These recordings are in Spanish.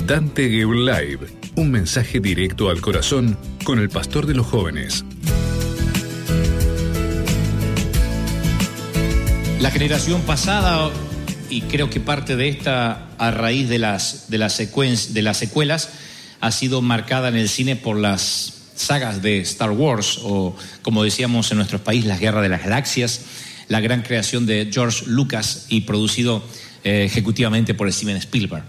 Dante Gebel Live, un mensaje directo al corazón con el pastor de los jóvenes. La generación pasada, y creo que parte de esta a raíz de las secuelas, ha sido marcada en el cine por las sagas de Star Wars, o como decíamos en nuestro país, las Guerras de las Galaxias, la gran creación de George Lucas y producido ejecutivamente por Steven Spielberg,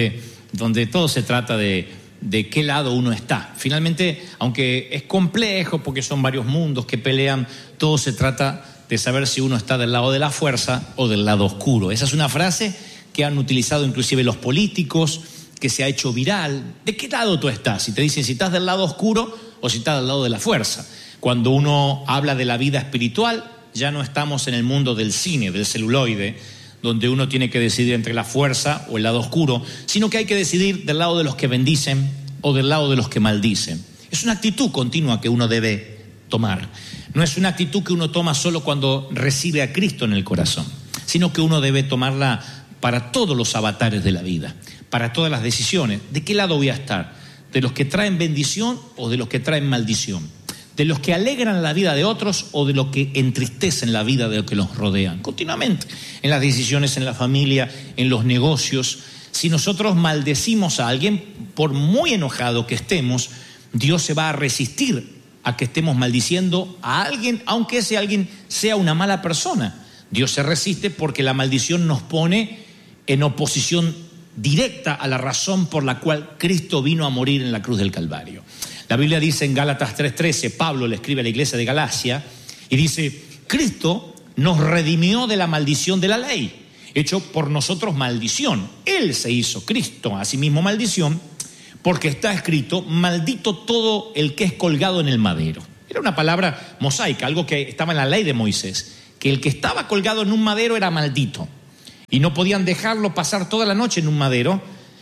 donde todo se trata de qué lado uno está. Finalmente, aunque es complejo porque son varios mundos que pelean, todo se trata de saber si uno está del lado de la fuerza o del lado oscuro. Esa es una frase que han utilizado inclusive los políticos, que se ha hecho viral. ¿De qué lado tú estás? Y te dicen si estás del lado oscuro o si estás del lado de la fuerza. Cuando uno habla de la vida espiritual, ya no estamos en el mundo del cine, del celuloide, donde uno tiene que decidir entre la fuerza o el lado oscuro, sino que hay que decidir del lado de los que bendicen o del lado de los que maldicen. Es una actitud continua que uno debe tomar. No es una actitud que uno toma solo cuando recibe a Cristo en el corazón, sino que uno debe tomarla para todos los avatares de la vida, para todas las decisiones. ¿De qué lado voy a estar? ¿De los que traen bendición o de los que traen maldición? ¿De los que alegran la vida de otros o de los que entristecen la vida de los que los rodean? Continuamente, en las decisiones, en la familia, en los negocios. Si nosotros maldecimos a alguien, por muy enojado que estemos, Dios se va a resistir a que estemos maldiciendo a alguien, aunque ese alguien sea una mala persona. Dios se resiste porque la maldición nos pone en oposición directa a la razón por la cual Cristo vino a morir en la cruz del Calvario. La Biblia dice en Gálatas 3:13, Pablo le escribe a la iglesia de Galacia y dice: Cristo nos redimió de la maldición de la ley, hecho por nosotros maldición. Él se hizo, Cristo, a sí mismo maldición, porque está escrito: maldito todo el que es colgado en el madero. Era una palabra mosaica, algo que estaba en la ley de Moisés, que el que estaba colgado en un madero era maldito. Y no podían dejarlo pasar toda la noche en un madero,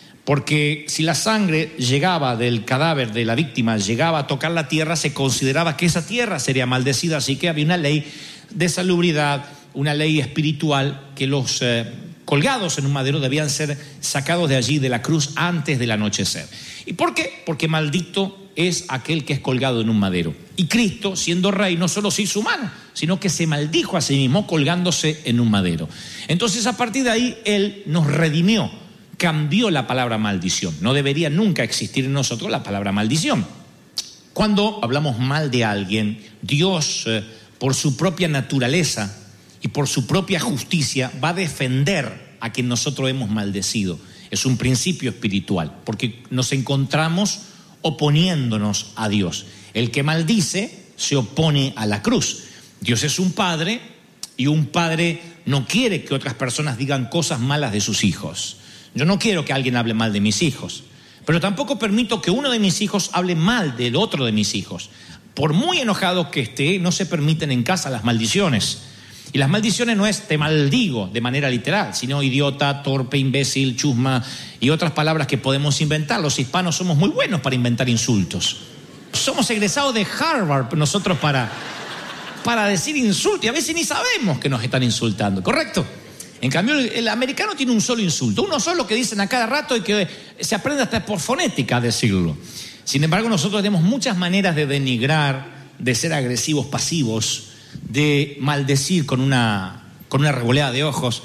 porque si la sangre llegaba del cadáver de la víctima, llegaba a tocar la tierra, se consideraba que esa tierra sería maldecida. Así que había una ley de salubridad, una ley espiritual, que los colgados en un madero debían ser sacados de allí, de la cruz, antes del anochecer. ¿Y por qué? Porque maldito es aquel que es colgado en un madero. Y Cristo, siendo rey, no solo se hizo humano, sino que se maldijo a sí mismo colgándose en un madero. Entonces, a partir de ahí, Él nos redimió, cambió la palabra maldición. No debería nunca existir en nosotros la palabra maldición. Cuando hablamos mal de alguien, Dios, por su propia naturaleza y por su propia justicia, va a defender a quien nosotros hemos maldecido. Es un principio espiritual, porque nos encontramos oponiéndonos a Dios. El que maldice se opone a la cruz. Dios es un padre, y un padre no quiere que otras personas digan cosas malas de sus hijos. Yo no quiero que alguien hable mal de mis hijos, pero tampoco permito que uno de mis hijos hable mal del otro de mis hijos. Por muy enojado que esté, no se permiten en casa las maldiciones. Y las maldiciones no es te maldigo de manera literal, sino idiota, torpe, imbécil, chusma y otras palabras que podemos inventar. Los hispanos somos muy buenos para inventar insultos. Somos egresados de Harvard nosotros para decir insultos, y a veces ni sabemos que nos están insultando, ¿correcto? En cambio, el americano tiene un solo insulto, uno solo que dicen a cada rato y que se aprende hasta por fonética a decirlo. Sin embargo, nosotros tenemos muchas maneras de denigrar, de ser agresivos, pasivos, de maldecir con una revoleada de ojos.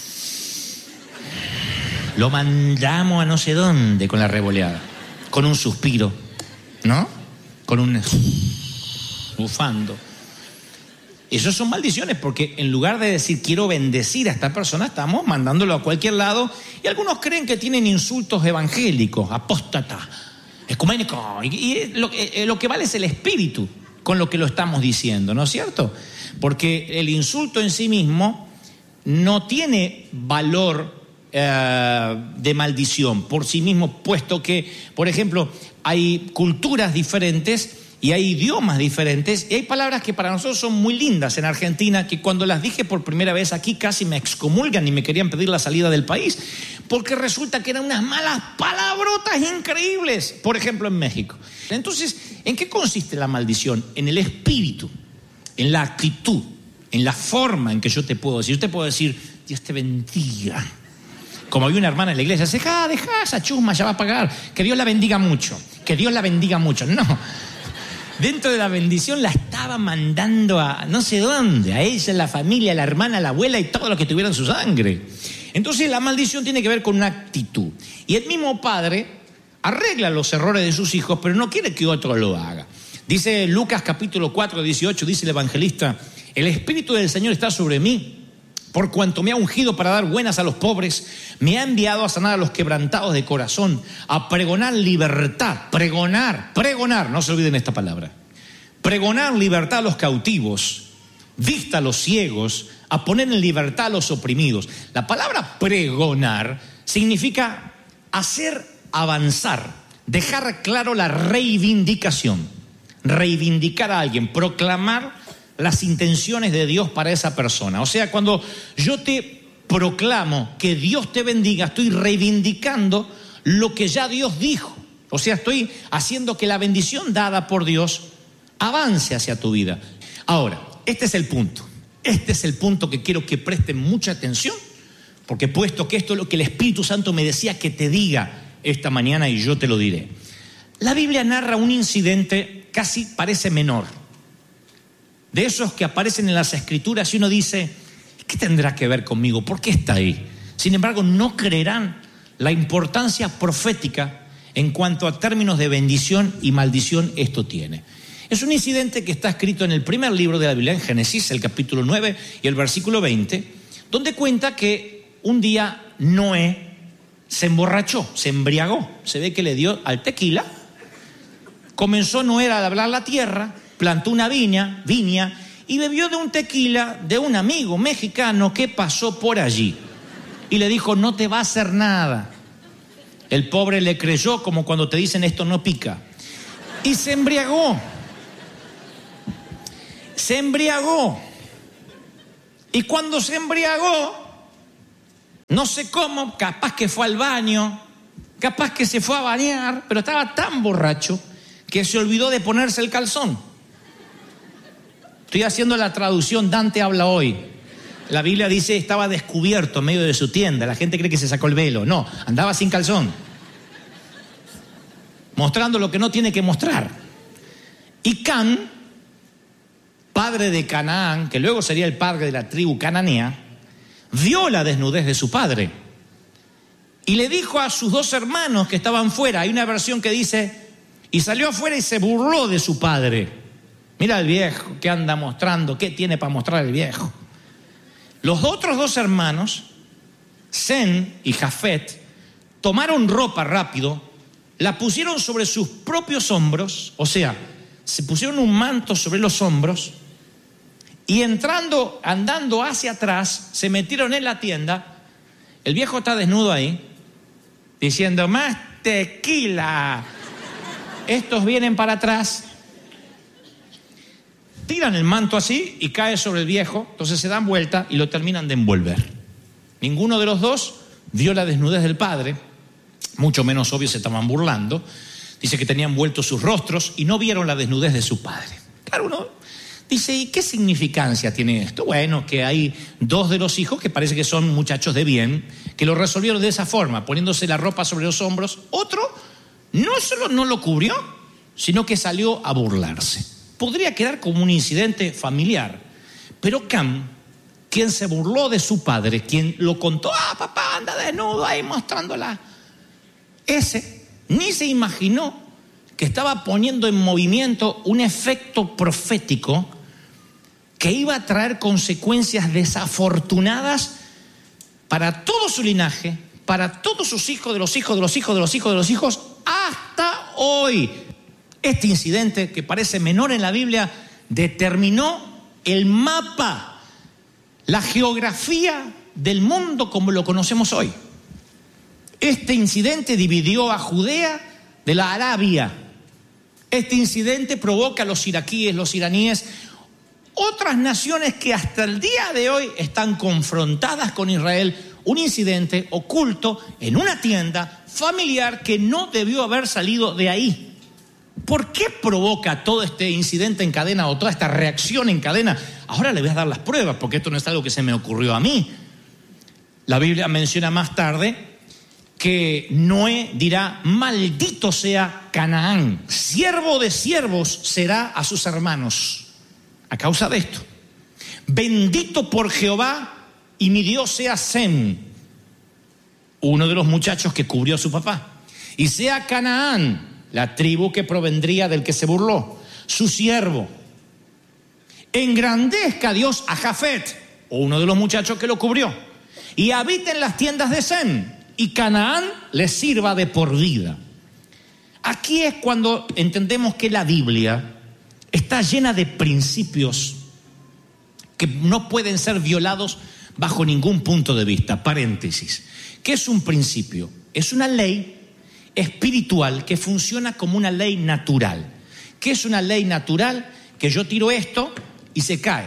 Lo mandamos a no sé dónde con la revoleada, con un suspiro, ¿no? Con un bufando. Esas son maldiciones, porque en lugar de decir quiero bendecir a esta persona, estamos mandándolo a cualquier lado, y algunos creen que tienen insultos evangélicos, apóstata, ecuménico, y lo que vale es el espíritu con lo que lo estamos diciendo, ¿no es cierto? Porque el insulto en sí mismo no tiene valor de maldición por sí mismo, puesto que, por ejemplo, hay culturas diferentes y hay idiomas diferentes, y hay palabras que para nosotros son muy lindas en Argentina, que cuando las dije por primera vez aquí casi me excomulgan y me querían pedir la salida del país, porque resulta que eran unas malas palabrotas increíbles, por ejemplo en México. Entonces, ¿en qué consiste la maldición? En el espíritu, en la actitud, en la forma en que yo te puedo decir. Yo te puedo decir, Dios te bendiga, Como había una hermana en la iglesia, deja esa chusma, ya va a pagar. Que Dios la bendiga mucho. Que Dios la bendiga mucho. No. Dentro de la bendición la estaba mandando a no sé dónde, a ella, a la familia, a la hermana, a la abuela y todos los que tuvieran su sangre. Entonces la maldición tiene que ver con una actitud. Y el mismo padre arregla los errores de sus hijos, pero no quiere que otro lo haga. Dice Lucas capítulo 4, 18, dice el evangelista: el Espíritu del Señor está sobre mí, por cuanto me ha ungido para dar buenas a los pobres, me ha enviado a sanar a los quebrantados de corazón, a pregonar libertad, pregonar, no se olviden esta palabra, pregonar libertad a los cautivos, vista a los ciegos, a poner en libertad a los oprimidos. La palabra pregonar significa hacer avanzar, dejar claro la reivindicación, reivindicar a alguien, proclamar las intenciones de Dios para esa persona. O sea, cuando yo te proclamo que Dios te bendiga, estoy reivindicando lo que ya Dios dijo. O sea, estoy haciendo que la bendición dada por Dios avance hacia tu vida. Ahora, este es el punto. Este es el punto que quiero que presten mucha atención, porque puesto que esto es lo que el Espíritu Santo me decía que te diga esta mañana, y yo te lo diré. La Biblia narra un incidente casi parece menor, de esos que aparecen en las Escrituras y uno dice, ¿qué tendrá que ver conmigo? ¿Por qué está ahí? Sin embargo, no creerán la importancia profética en cuanto a términos de bendición y maldición esto tiene. Es un incidente que está escrito en el primer libro de la Biblia, en Génesis, el capítulo 9 y el versículo 20, donde cuenta que un día Noé se emborrachó, se embriagó, se ve que le dio al tequila, comenzó Noé a labrar la tierra, plantó una viña y bebió de un tequila de un amigo mexicano que pasó por allí y le dijo, no te va a hacer nada. El pobre le creyó, como cuando te dicen esto no pica, y se embriagó, y cuando se embriagó, no sé cómo, capaz que fue al baño, capaz que se fue a bañar, pero estaba tan borracho que se olvidó de ponerse el calzón. Estoy haciendo la traducción Dante habla hoy. La Biblia dice estaba descubierto en medio de su tienda. La gente cree que se sacó el velo. No, andaba sin calzón, mostrando lo que no tiene que mostrar. Y Cam, padre de Canaán, que luego sería el padre de la tribu cananea, vio la desnudez de su padre y le dijo a sus dos hermanos que estaban fuera. Hay una versión que dice, y salió afuera y se burló de su padre. Mira el viejo, ¿qué anda mostrando? ¿Qué tiene para mostrar el viejo? Los otros dos hermanos, Sem y Jafet, tomaron ropa rápido, la pusieron sobre sus propios hombros, o sea, se pusieron un manto sobre los hombros y andando hacia atrás, se metieron en la tienda. El viejo está desnudo ahí, diciendo, más tequila. Estos vienen para atrás, tiran el manto así y cae sobre el viejo, entonces se dan vuelta y lo terminan de envolver. Ninguno de los dos vio la desnudez del padre, mucho menos obvio se estaban burlando. Dice que tenían vueltos sus rostros y no vieron la desnudez de su padre. Claro, uno dice, ¿y qué significancia tiene esto? Bueno, que hay dos de los hijos que parece que son muchachos de bien, que lo resolvieron de esa forma, poniéndose la ropa sobre los hombros. Otro no solo no lo cubrió, sino que salió a burlarse. Podría quedar como un incidente familiar, pero Cam, quien se burló de su padre, quien lo contó, papá anda desnudo ahí mostrándola, ese ni se imaginó que estaba poniendo en movimiento un efecto profético que iba a traer consecuencias desafortunadas para todo su linaje, para todos sus hijos, de los hijos, de los hijos, de los hijos, de los hijos, hasta hoy. Este incidente, que parece menor en la Biblia, determinó el mapa, la geografía del mundo como lo conocemos hoy. Este incidente dividió a Judea de la Arabia. Este incidente provoca a los iraquíes, los iraníes, otras naciones que hasta el día de hoy están confrontadas con Israel. Un incidente oculto en una tienda familiar que no debió haber salido de ahí. ¿Por qué provoca todo este incidente en cadena o toda esta reacción en cadena? Ahora le voy a dar las pruebas, porque esto no es algo que se me ocurrió a mí. La Biblia menciona más tarde que Noé dirá: maldito sea Canaán, siervo de siervos será a sus hermanos. A causa de esto, bendito por Jehová y mi Dios sea Sem, uno de los muchachos que cubrió a su papá, y sea Canaán, la tribu que provendría del que se burló, su siervo. Engrandezca Dios a Jafet, uno de los muchachos que lo cubrió, y habite en las tiendas de Sem, y Canaán le sirva de por vida. Aquí es cuando entendemos que la Biblia está llena de principios que no pueden ser violados bajo ningún punto de vista. Paréntesis. ¿Qué es un principio? Es una ley espiritual que funciona como una ley natural. ¿Qué es una ley natural? Que yo tiro esto y se cae.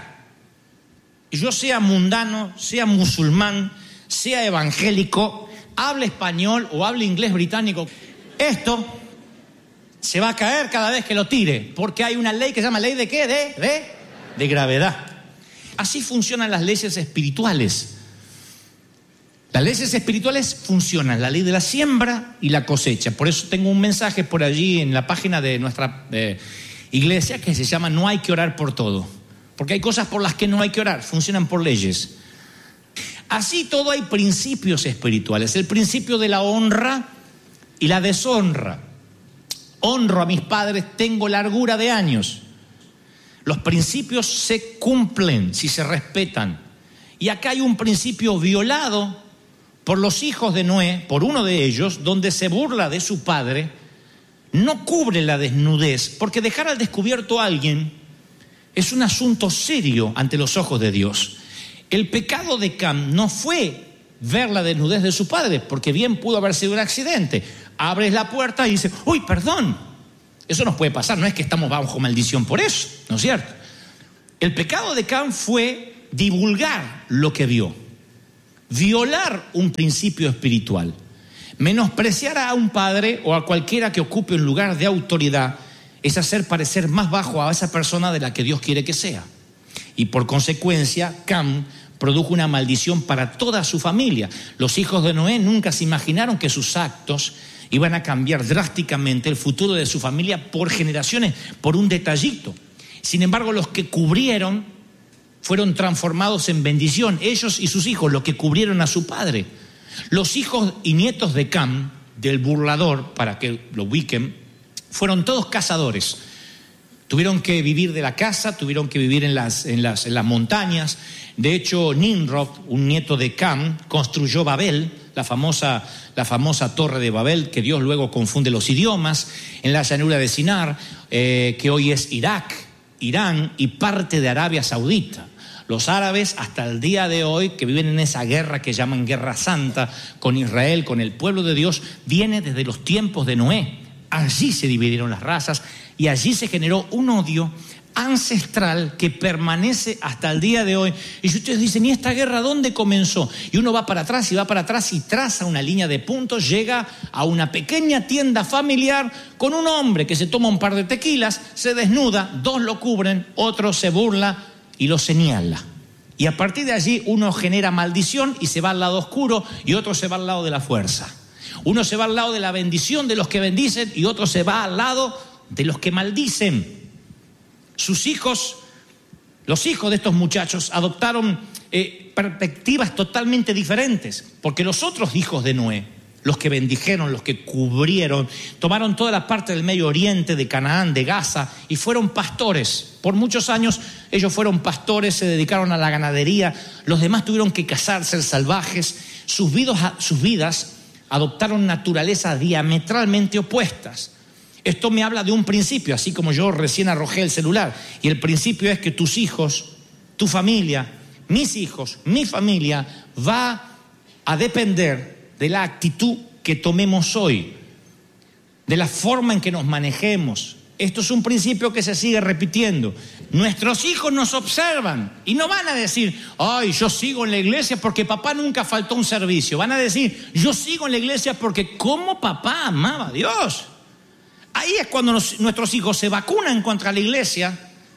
Yo sea mundano, sea musulmán, sea evangélico, hable español o hable inglés británico, esto se va a caer cada vez que lo tire, porque hay una ley que se llama ley de ¿qué? De gravedad. Así funcionan las leyes espirituales. Las leyes espirituales funcionan, la ley de la siembra y la cosecha. Por eso tengo un mensaje por allí en la página de nuestra iglesia que se llama No hay que orar por todo. Porque hay cosas por las que no hay que orar, funcionan por leyes. Así todo hay principios espirituales. El principio de la honra y la deshonra. Honro a mis padres, tengo largura de años. Los principios se cumplen si se respetan. Y acá hay un principio violado por los hijos de Noé, por uno de ellos, donde se burla de su padre, no cubre la desnudez, porque dejar al descubierto a alguien es un asunto serio ante los ojos de Dios. El pecado de Cam no fue ver la desnudez de su padre, porque bien pudo haber sido un accidente. Abres la puerta y dices: uy, perdón. Eso nos puede pasar, no es que estamos bajo maldición por eso, ¿no es cierto? El pecado de Cam fue divulgar lo que vio, violar un principio espiritual, menospreciar a un padre o a cualquiera que ocupe un lugar de autoridad. Es hacer parecer más bajo a esa persona de la que Dios quiere que sea. Y por consecuencia, Cam produjo una maldición para toda su familia. Los hijos de Noé nunca se imaginaron que sus actos iban a cambiar drásticamente el futuro de su familia por generaciones, por un detallito. Sin embargo, los que cubrieron fueron transformados en bendición. Ellos y sus hijos, los que cubrieron a su padre. Los hijos y nietos de Cam, del burlador, para que lo ubiquen, fueron todos cazadores. Tuvieron que vivir de la caza, tuvieron que vivir en las montañas. De hecho, Nimrod, un nieto de Cam, construyó Babel, la famosa torre de Babel, que Dios luego confunde los idiomas, en la llanura de Sinar, que hoy es Irak, Irán y parte de Arabia Saudita. Los árabes hasta el día de hoy, que viven en esa guerra que llaman Guerra Santa con Israel, con el pueblo de Dios, viene desde los tiempos de Noé. Allí se dividieron las razas y allí se generó un odio ancestral que permanece hasta el día de hoy. Y ustedes dicen: ¿y esta guerra dónde comenzó? Y uno va para atrás y traza una línea de puntos, llega a una pequeña tienda familiar con un hombre que se toma un par de tequilas, se desnuda, dos lo cubren, otro se burla y lo señala. Y a partir de allí uno genera maldición y se va al lado oscuro y otro se va al lado de la fuerza. Uno se va al lado de la bendición de los que bendicen y otro se va al lado de los que maldicen. Sus hijos, los hijos de estos muchachos, adoptaron perspectivas totalmente diferentes, porque los otros hijos de Noé, los que bendijeron, los que cubrieron, tomaron toda la parte del Medio Oriente, de Canaán, de Gaza, y fueron pastores. Por muchos años ellos fueron pastores, se dedicaron a la ganadería. Los demás tuvieron que casar, ser salvajes. Sus vidas adoptaron naturalezas diametralmente opuestas. Esto me habla de un principio, así como yo recién arrojé el celular. Y el principio es que tus hijos, tu familia, mis hijos, mi familia, va a depender de la actitud que tomemos hoy, de la forma en que nos manejemos. Esto es un principio que se sigue repitiendo. Nuestros hijos nos observan y no van a decir: ay, yo sigo en la iglesia porque papá nunca faltó un servicio. Van a decir: yo sigo en la iglesia porque como papá amaba a Dios. Ahí es cuando nuestros hijos se vacunan contra la iglesia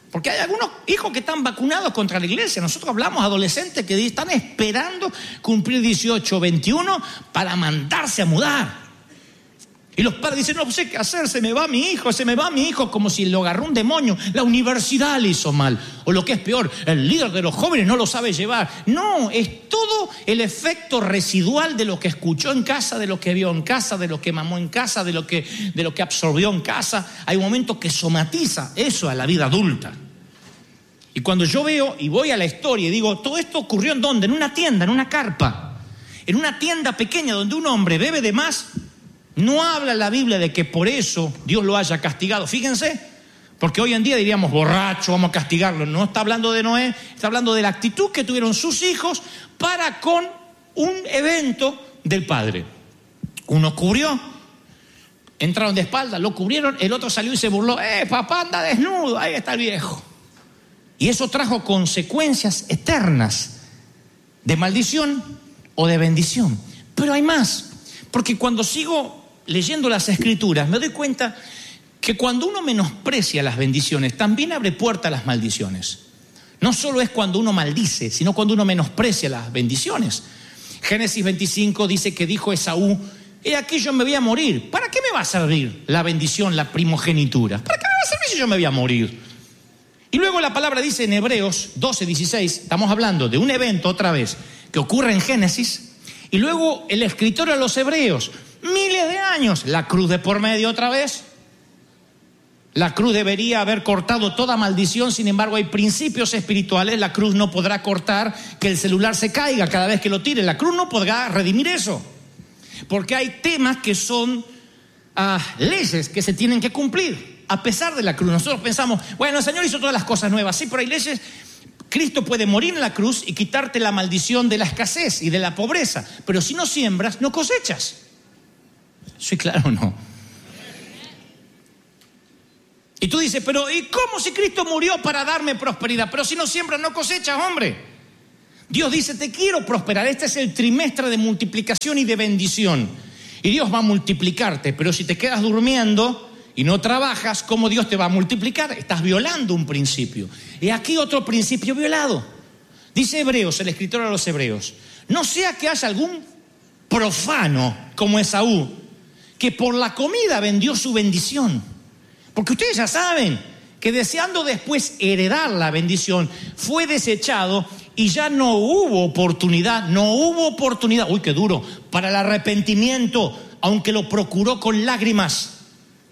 Porque hay algunos hijos que están vacunados contra la iglesia. Nosotros hablamos adolescentes que están esperando cumplir 18 o 21 para mandarse a mudar. Y los padres dicen, no sé qué hacer, se me va mi hijo, como si lo agarró un demonio. La universidad le hizo mal. O lo que es peor, el líder de los jóvenes no lo sabe llevar. No, es todo el efecto residual de lo que escuchó en casa, de lo que vio en casa, de lo que mamó en casa, de lo que absorbió en casa. Hay un momento que somatiza eso a la vida adulta. Y cuando yo veo y voy a la historia y digo, todo esto ocurrió ¿en dónde? En una tienda, en una carpa. En una tienda pequeña donde un hombre bebe de más. No habla la Biblia de que por eso Dios lo haya castigado. Fíjense, porque hoy en día diríamos borracho, vamos a castigarlo. No está hablando de Noé, está hablando de la actitud que tuvieron sus hijos para con un evento del padre. Uno cubrió, entraron de espalda, lo cubrieron, el otro salió y se burló. Papá anda desnudo, ahí está el viejo. Y eso trajo consecuencias eternas de maldición o de bendición. Pero hay más, porque cuando sigo leyendo las Escrituras, me doy cuenta que cuando uno menosprecia las bendiciones, también abre puerta a las maldiciones. No solo es cuando uno maldice, sino cuando uno menosprecia las bendiciones. Génesis 25 dice que dijo Esaú, he aquí yo me voy a morir. ¿Para qué me va a servir la bendición, la primogenitura? ¿Para qué me va a servir si yo me voy a morir? Y luego la palabra dice en Hebreos 12:16, estamos hablando de un evento otra vez que ocurre en Génesis, y luego el escritor a los Hebreos, miles de años, la cruz de por medio otra vez. La cruz debería haber cortado toda maldición, sin embargo hay principios espirituales. La cruz no podrá cortar que el celular se caiga cada vez que lo tire. La cruz no podrá redimir eso, porque hay temas que son leyes que se tienen que cumplir a pesar de la cruz. Nosotros pensamos, bueno, el Señor hizo todas las cosas nuevas, sí, pero hay leyes. Cristo puede morir en la cruz y quitarte la maldición de la escasez y de la pobreza, pero si no siembras, no cosechas. ¿Soy claro o no? Y tú dices, pero ¿y cómo si Cristo murió para darme prosperidad? Pero si no siembras, no cosechas, hombre. Dios dice, te quiero prosperar. Este es el trimestre de multiplicación y de bendición. Y Dios va a multiplicarte, pero si te quedas durmiendo y no trabajas, ¿cómo Dios te va a multiplicar? Estás violando un principio. Y aquí otro principio violado. Dice Hebreos, el escritor a los Hebreos, no sea que haya algún profano como Esaú, que por la comida vendió su bendición. Porque ustedes ya saben que deseando después heredar la bendición, fue desechado y ya no hubo oportunidad, uy, qué duro, para el arrepentimiento, aunque lo procuró con lágrimas.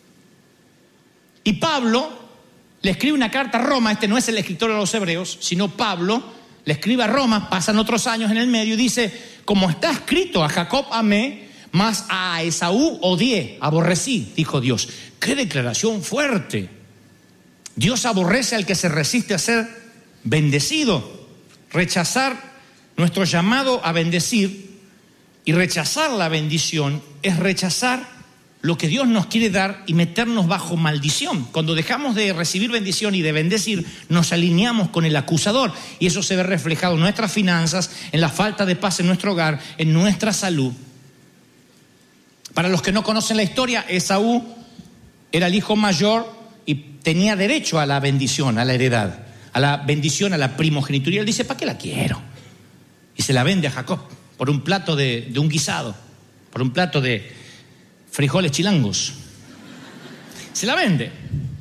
Y Pablo le escribe una carta a Roma, este no es el escritor de los Hebreos, sino Pablo, le escribe a Roma, pasan otros años en el medio y dice, como está escrito, a Jacob amé, mas a Esaú odié, aborrecí, dijo Dios. ¡Qué declaración fuerte! Dios aborrece al que se resiste a ser bendecido. Rechazar nuestro llamado a bendecir y rechazar la bendición es rechazar lo que Dios nos quiere dar y meternos bajo maldición. Cuando dejamos de recibir bendición y de bendecir, nos alineamos con el acusador y eso se ve reflejado en nuestras finanzas, en la falta de paz en nuestro hogar, en nuestra salud. Para los que no conocen la historia, Esaú era el hijo mayor y tenía derecho a la bendición, a la heredad, a la bendición, a la primogenitura. Y él dice, ¿para qué la quiero? Y se la vende a Jacob por un plato de un guisado, por un plato de frijoles chilangos. Se la vende.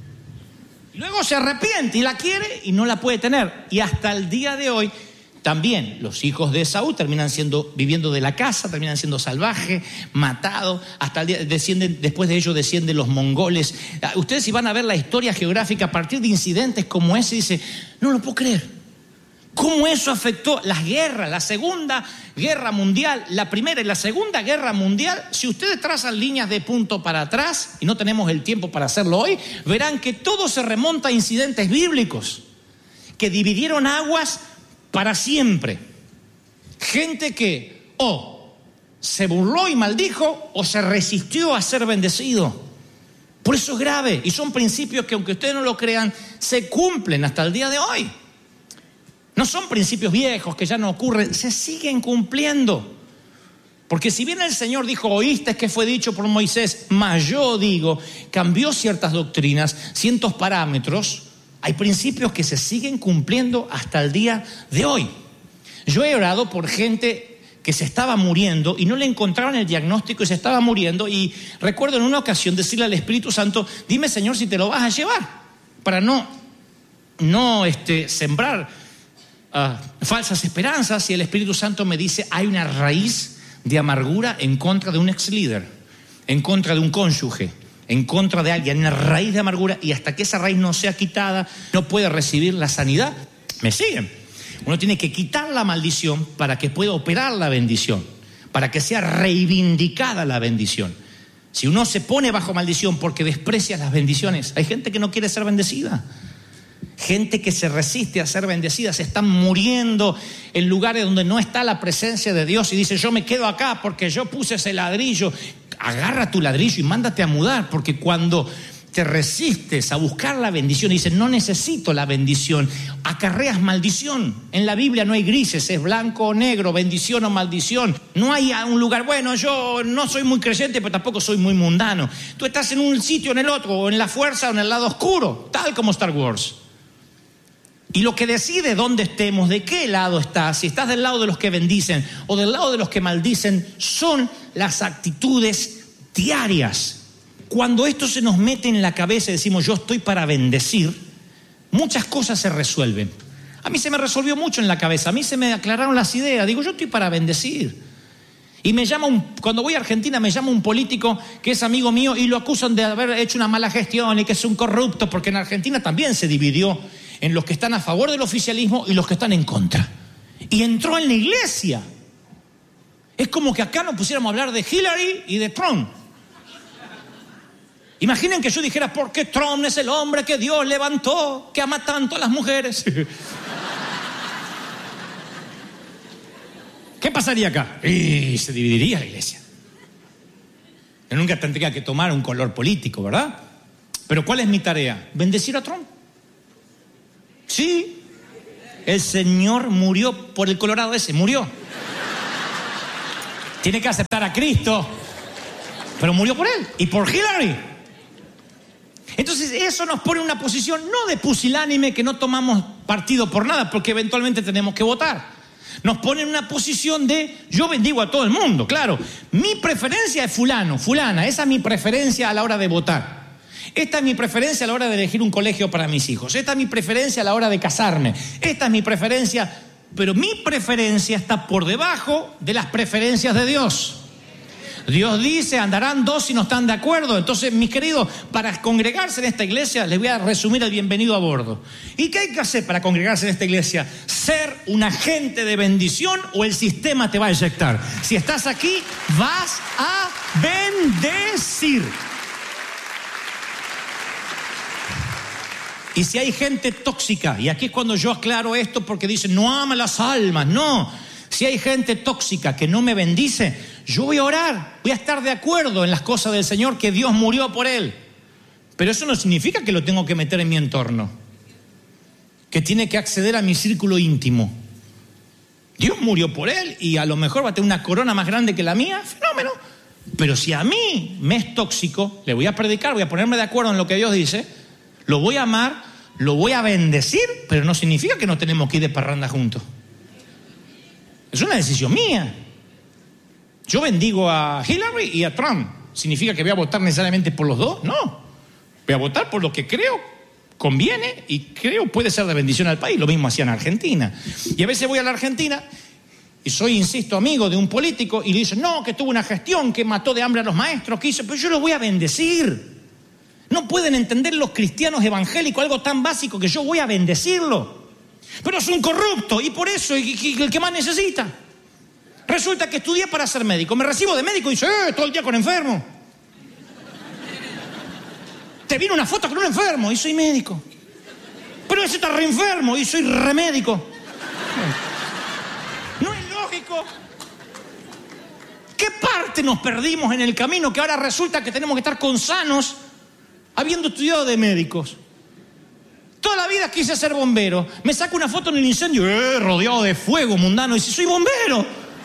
Y luego se arrepiente y la quiere y no la puede tener. Y hasta el día de hoy también los hijos de Esaú terminan viviendo de la casa, terminan siendo salvajes, matados, hasta el día después de ellos descienden los mongoles. Ustedes si van a ver la historia geográfica a partir de incidentes como ese, dice, no lo puedo creer. ¿Cómo eso afectó las guerras, la Segunda Guerra Mundial, la Primera y la Segunda Guerra Mundial? Si ustedes trazan líneas de punto para atrás, y no tenemos el tiempo para hacerlo hoy, verán que todo se remonta a incidentes bíblicos que dividieron aguas para siempre. Gente que o se burló y maldijo o se resistió a ser bendecido. Por eso es grave y son principios que, aunque ustedes no lo crean, se cumplen hasta el día de hoy. No son principios viejos que ya no ocurren, se siguen cumpliendo. Porque si bien el Señor dijo, oíste que fue dicho por Moisés, mas yo digo, cambió ciertas doctrinas, ciertos parámetros. Hay principios que se siguen cumpliendo hasta el día de hoy. Yo he orado por gente que se estaba muriendo y no le encontraban el diagnóstico y se estaba muriendo, y recuerdo en una ocasión decirle al Espíritu Santo: dime, Señor, si te lo vas a llevar, para no sembrar falsas esperanzas. Y el Espíritu Santo me dice: hay una raíz de amargura en contra de un ex líder, en contra de un cónyuge, en contra de alguien, una raíz de amargura, y hasta que esa raíz no sea quitada no puede recibir la sanidad. ¿Me siguen? Uno tiene que quitar la maldición para que pueda operar la bendición, para que sea reivindicada la bendición. Si uno se pone bajo maldición porque desprecia las bendiciones, hay gente que no quiere ser bendecida, gente que se resiste a ser bendecida, se están muriendo en lugares donde no está la presencia de Dios, y dice: yo me quedo acá porque yo puse ese ladrillo. Agarra tu ladrillo y mándate a mudar, porque cuando te resistes a buscar la bendición y dices: no necesito la bendición, acarreas maldición. En la Biblia no hay grises, es blanco o negro, bendición o maldición. No hay un lugar, bueno, yo no soy muy creyente, pero tampoco soy muy mundano. Tú estás en un sitio o en el otro, o en la fuerza o en el lado oscuro, tal como Star Wars. Y lo que decide dónde estemos, de qué lado estás, si estás del lado de los que bendicen o del lado de los que maldicen, son las actitudes diarias. Cuando esto se nos mete en la cabeza y decimos: yo estoy para bendecir, muchas cosas se resuelven. A mí se me resolvió mucho en la cabeza, a mí se me aclararon las ideas. Digo: yo estoy para bendecir. Y me llama cuando voy a Argentina, me llama un político que es amigo mío y lo acusan de haber hecho una mala gestión y que es un corrupto, porque en Argentina también se dividió en los que están a favor del oficialismo y los que están en contra. Y entró en la iglesia. Es como que acá nos pusiéramos a hablar de Hillary y de Trump. Imaginen que yo dijera: porque Trump es el hombre que Dios levantó, que ama tanto a las mujeres. ¿Qué pasaría acá? Y se dividiría la iglesia. Yo nunca tendría que tomar un color político, ¿verdad? Pero ¿cuál es mi tarea? ¿Bendecir a Trump? Sí. El Señor murió por el colorado ese, murió. Tiene que aceptar a Cristo, pero murió por él y por Hillary. Entonces eso nos pone en una posición no de pusilánime, que no tomamos partido por nada, porque eventualmente tenemos que votar. Nos pone en una posición de: yo bendigo a todo el mundo, claro. Mi preferencia es fulano, fulana, esa es mi preferencia a la hora de votar. Esta es mi preferencia a la hora de elegir un colegio para mis hijos. Esta es mi preferencia a la hora de casarme. Esta es mi preferencia, pero mi preferencia está por debajo de las preferencias de Dios. Dios dice: andarán dos si no están de acuerdo. Entonces, mis queridos, para congregarse en esta iglesia, les voy a resumir el bienvenido a bordo. ¿Y qué hay que hacer para congregarse en esta iglesia? Ser un agente de bendición o el sistema te va a eyectar. Si estás aquí, vas a bendecir. Y si hay gente tóxica, y aquí es cuando yo aclaro esto, porque dicen: no ama las almas. No, si hay gente tóxica que no me bendice, yo voy a orar, voy a estar de acuerdo en las cosas del Señor, que Dios murió por él. Pero eso no significa que lo tengo que meter en mi entorno, que tiene que acceder a mi círculo íntimo. Dios murió por él y a lo mejor va a tener una corona más grande que la mía, fenómeno. Pero si a mí me es tóxico, le voy a predicar, voy a ponerme de acuerdo en lo que Dios dice, lo voy a amar, lo voy a bendecir, pero no significa que no tenemos que ir de parranda juntos. Es una decisión mía. Yo bendigo a Hillary y a Trump. ¿Significa que voy a votar necesariamente por los dos? No. Voy a votar por lo que creo conviene y creo puede ser de bendición al país. Lo mismo hacía en Argentina. Y a veces voy a la Argentina y soy, insisto, amigo de un político y le dicen: no, que tuvo una gestión, que mató de hambre a los maestros, que hizo. Pero yo los voy a bendecir. No pueden entender los cristianos evangélicos algo tan básico, que yo voy a bendecirlo. Pero es un corrupto y por eso el que más necesita. Resulta que estudié para ser médico, me recibo de médico y dice: todo el día con enfermo. Te vino una foto con un enfermo y soy médico. Pero ese está re enfermo y soy remédico. No es lógico. ¿Qué parte nos perdimos en el camino que ahora resulta que tenemos que estar con sanos habiendo estudiado de médicos? Toda la vida quise ser bombero. Me saco una foto en el incendio, rodeado de fuego mundano, y si soy bombero.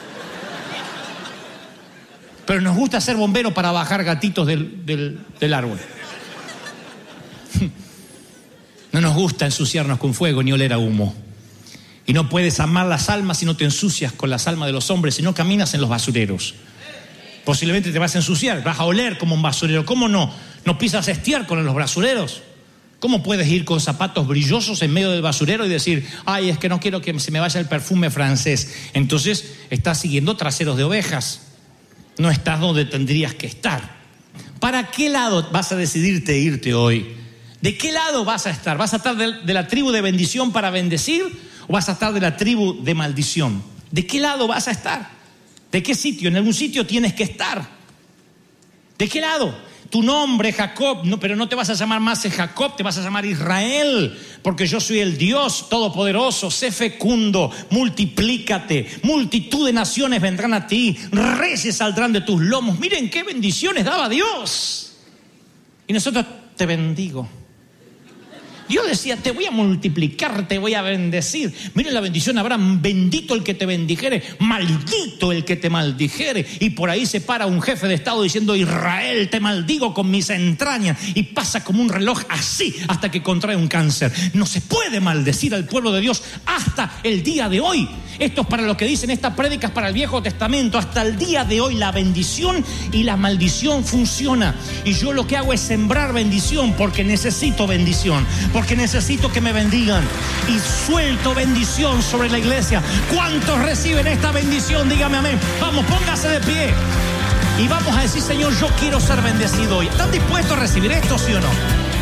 Pero nos gusta ser bombero para bajar gatitos del árbol. No nos gusta ensuciarnos con fuego ni oler a humo. Y no puedes amar las almas si no te ensucias con las almas de los hombres, si no caminas en los basureros. Posiblemente te vas a ensuciar, vas a oler como un basurero. ¿Cómo no? ¿No pisas estiércol en los basureros? ¿Cómo puedes ir con zapatos brillosos en medio del basurero y decir, ay, es que no quiero que se me vaya el perfume francés? Entonces estás siguiendo traseros de ovejas. No estás donde tendrías que estar. ¿Para qué lado vas a decidirte irte hoy? ¿De qué lado vas a estar? ¿Vas a estar de la tribu de bendición para bendecir o vas a estar de la tribu de maldición? ¿De qué lado vas a estar? ¿De qué sitio? En algún sitio tienes que estar. ¿De qué lado? Tu nombre, Jacob, no, pero no te vas a llamar más Jacob, te vas a llamar Israel, porque yo soy el Dios todopoderoso. Sé fecundo, multiplícate, multitud de naciones vendrán a ti, reyes saldrán de tus lomos. Miren qué bendiciones daba Dios. Y nosotros, te bendigo. Dios decía, te voy a multiplicar, te voy a bendecir. Miren la bendición, Abraham, bendito el que te bendijere, maldito el que te maldijere. Y por ahí se para un jefe de estado diciendo, Israel, te maldigo con mis entrañas. Y pasa como un reloj así hasta que contrae un cáncer. No se puede maldecir al pueblo de Dios hasta el día de hoy. Esto es para lo que dicen estas prédicas para el Viejo Testamento. Hasta el día de hoy la bendición y la maldición funciona. Y yo lo que hago es sembrar bendición porque necesito bendición. Porque necesito que me bendigan. Y suelto bendición sobre la iglesia. ¿Cuántos reciben esta bendición? Dígame amén. Vamos, póngase de pie. Y vamos a decir, Señor, yo quiero ser bendecido hoy. ¿Están dispuestos a recibir esto, sí o no?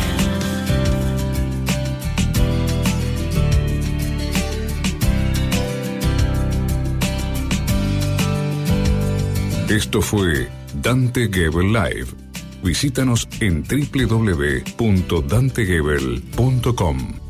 Esto fue Dante Gebel Live. Visítanos en www.dantegebel.com.